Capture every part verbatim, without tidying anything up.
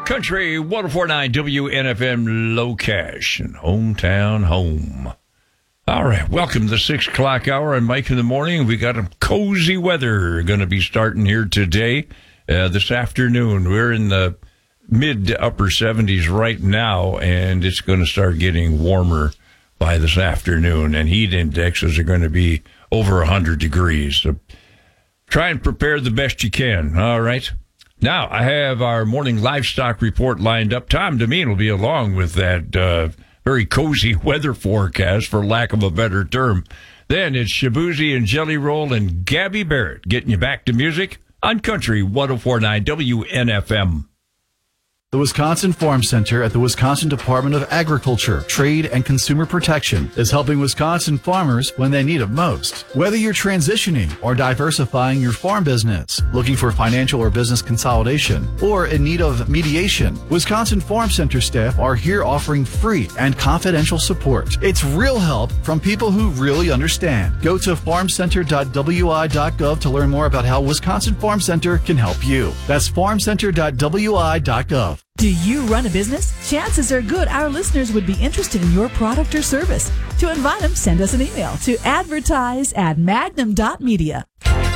Country one oh four point nine W N F M Low Cash and Hometown Home. All right, welcome to the six o'clock hour on Mike in the Morning. We got a cozy weather going to be starting here today, uh, this afternoon. We're in the mid to upper seventies right now, and it's going to start getting warmer by this afternoon, and heat indexes are going to be over one hundred degrees. So try and prepare the best you can, all right? Now, I have our morning livestock report lined up. Tom Demeen will be along with that uh, very cozy weather forecast, for lack of a better term. Then it's Shabuzi and Jelly Roll and Gabby Barrett getting you back to music on Country one oh four point nine W N F M. The Wisconsin Farm Center at the Wisconsin Department of Agriculture, Trade, and Consumer Protection is helping Wisconsin farmers when they need it most. Whether you're transitioning or diversifying your farm business, looking for financial or business consolidation, or in need of mediation, Wisconsin Farm Center staff are here offering free and confidential support. It's real help from people who really understand. Go to farm center dot w i dot gov to learn more about how Wisconsin Farm Center can help you. That's farm center dot w i dot gov. Do you run a business? Chances are good our listeners would be interested in your product or service. To invite them, send us an email to advertise at magnum dot media.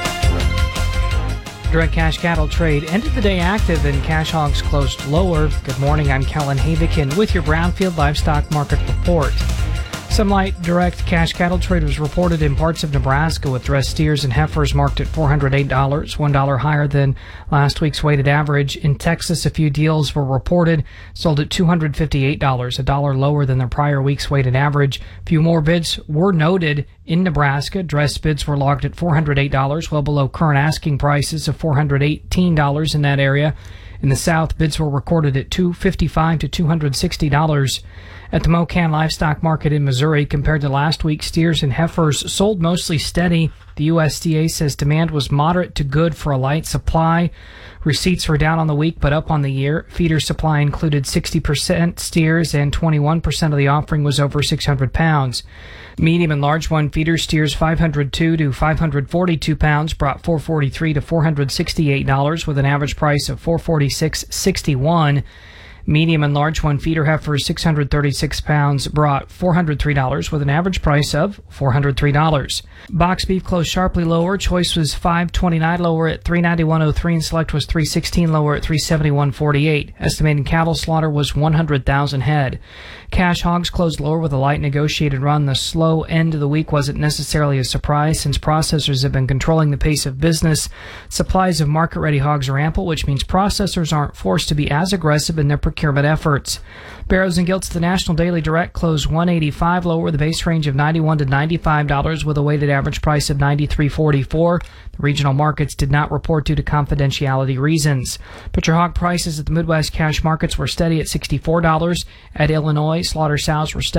Direct cash cattle trade ended the day active and cash hogs closed lower. Good morning, I'm Kellen Havikin with your Brownfield Livestock Market Report. Some light direct cash cattle trade was reported in parts of Nebraska, with dressed steers and heifers marked at four hundred eight dollars, one dollar higher than last week's weighted average. In Texas, a few deals were reported, sold at two hundred fifty-eight dollars, a dollar lower than the prior week's weighted average. A few more bids were noted in Nebraska. Dressed bids were logged at four hundred eight dollars, well below current asking prices of four hundred eighteen dollars in that area. In the South, bids were recorded at two hundred fifty-five dollars to two hundred sixty dollars. At the Mocan Livestock Market in Missouri, compared to last week, steers and heifers sold mostly steady. The U S D A says demand was moderate to good for a light supply. Receipts were down on the week but up on the year. Feeder supply included sixty percent steers, and twenty-one percent of the offering was over six hundred pounds. Medium and large one feeder steers five hundred two to five hundred forty-two pounds brought four hundred forty-three dollars to four hundred sixty-eight dollars, with an average price of four hundred forty-six dollars and sixty-one cents. Medium and large one feeder heifers six hundred thirty-six pounds brought four hundred three dollars, with an average price of four hundred three dollars. Box beef closed sharply lower. Choice was five twenty-nine lower at three ninety-one oh three, and select was three sixteen lower at three seventy-one forty-eight. Estimated cattle slaughter was one hundred thousand head. Cash hogs closed lower with a light negotiated run. The slow end of the week wasn't necessarily a surprise, since processors have been controlling the pace of business. Supplies of market-ready hogs are ample, which means processors aren't forced to be as aggressive in their procurement efforts. Barrows and Gilts, the National Daily Direct, closed one eighty-five lower, with a base range of ninety-one to ninety-five dollars, with a weighted average price of ninety-three forty-four. The regional markets did not report due to confidentiality reasons. Butcher hog prices at the Midwest cash markets were steady at sixty-four dollars. At Illinois, slaughter sows were steady